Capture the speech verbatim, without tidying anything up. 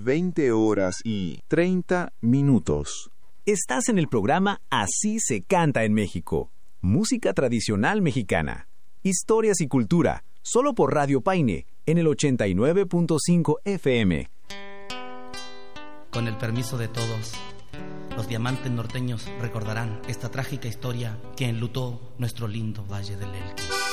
veinte horas y treinta minutos. Estás en el programa Así se canta en México. Música tradicional mexicana. Historias y cultura. Solo por Radio Paine, en el ochenta y nueve punto cinco F M. Con el permiso de todos, los diamantes norteños recordarán esta trágica historia que enlutó nuestro lindo Valle del Elqui.